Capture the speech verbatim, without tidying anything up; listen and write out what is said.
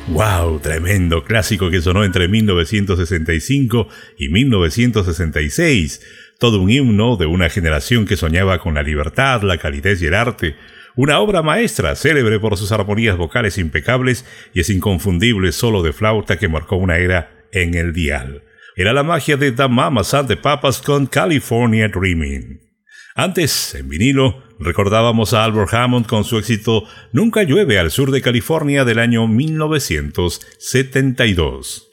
¡Wow! Tremendo clásico que sonó entre mil novecientos sesenta y cinco y mil novecientos sesenta y seis. Todo un himno de una generación que soñaba con la libertad, la calidez y el arte. Una obra maestra, célebre por sus armonías vocales impecables y ese inconfundible solo de flauta que marcó una era en el dial. Era la magia de The Mamas and the Papas con California Dreaming. Antes, en vinilo, recordábamos a Albert Hammond con su éxito Nunca llueve al sur de California del año mil novecientos setenta y dos.